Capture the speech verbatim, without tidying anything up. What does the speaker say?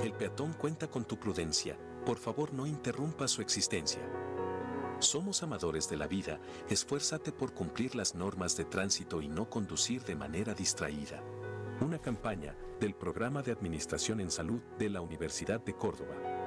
El peatón cuenta con tu prudencia, por favor no interrumpa su existencia. Somos amadores de la vida, esfuérzate por cumplir las normas de tránsito y no conducir de manera distraída. Una campaña del Programa de Administración en Salud de la Universidad de Córdoba.